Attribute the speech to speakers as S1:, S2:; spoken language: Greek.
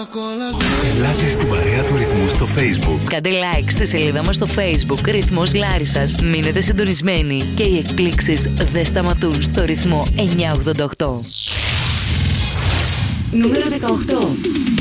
S1: Ελάτε στην παρέα του Ρυθμού στο Facebook.
S2: Κάντε like στη σελίδα μας στο Facebook Ρυθμός Λάρισσας. Μείνετε συντονισμένοι και οι εκπλήξεις δεν σταματούν στο Ρυθμό 988. Νούμερο 18.